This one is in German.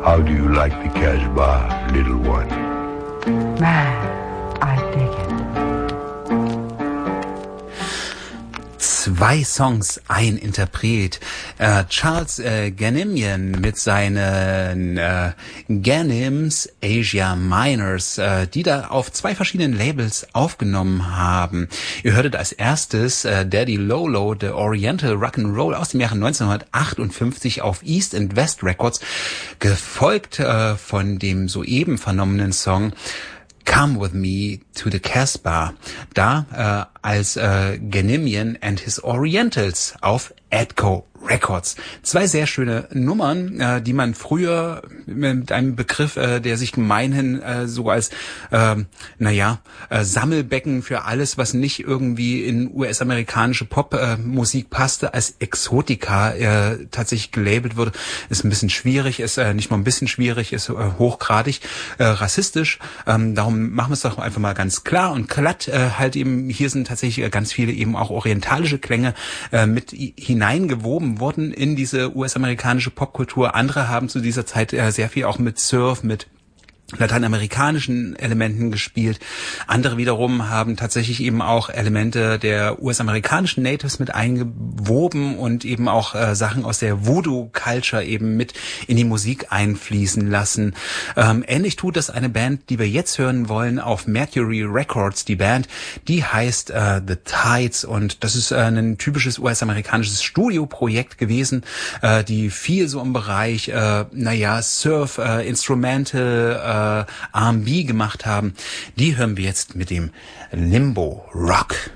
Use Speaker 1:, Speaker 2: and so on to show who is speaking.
Speaker 1: How do you like the Casbah, little one?
Speaker 2: Man, I dig it.
Speaker 3: 2 Songs, ein Interpret. Charles Ganimian mit seinen Ganims Asia Minors, die da auf 2 verschiedenen Labels aufgenommen haben. Ihr hörtet als erstes Daddy Lolo, The Oriental Rock'n'Roll aus dem Jahre 1958 auf East and West Records, gefolgt von dem soeben vernommenen Song Come With Me to the Casbah, da als Ganimian and His Orientals auf Atco Records. 2 sehr schöne Nummern, die man früher mit einem Begriff, der sich gemeinhin so als Sammelbecken für alles, was nicht irgendwie in US-amerikanische Popmusik passte, als Exotika tatsächlich gelabelt wurde, ist ein bisschen schwierig, ist nicht nur ein bisschen schwierig, ist hochgradig rassistisch. Darum machen wir es doch einfach mal ganz klar und glatt. Halt eben, hier sind tatsächlich ganz viele eben auch orientalische Klänge mit hineingewoben wurden in diese US-amerikanische Popkultur. Andere haben zu dieser Zeit sehr viel auch mit Surf, mit lateinamerikanischen Elementen gespielt. Andere wiederum haben tatsächlich eben auch Elemente der US-amerikanischen Natives mit eingewoben und eben auch Sachen aus der Voodoo-Culture eben mit in die Musik einfließen lassen. Ähnlich tut das eine Band, die wir jetzt hören wollen, auf Mercury Records. Die Band, die heißt The Tides, und das ist ein typisches US-amerikanisches Studioprojekt gewesen, die viel so im Bereich Surf, Instrumental, R&B gemacht haben. Die hören wir jetzt mit dem Limbo Rock.